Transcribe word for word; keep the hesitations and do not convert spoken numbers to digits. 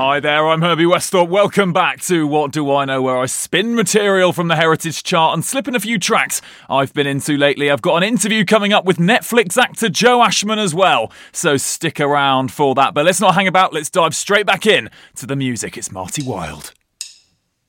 Hi there, I'm Herbie Westhorpe. Welcome back to What Do I Know, where I spin material from the Heritage Chart and slip in a few tracks I've been into lately. I've got an interview coming up with Netflix actor Joe Ashman as well, so stick around for that. But let's not hang about, let's dive straight back in to the music. It's Marty Wilde.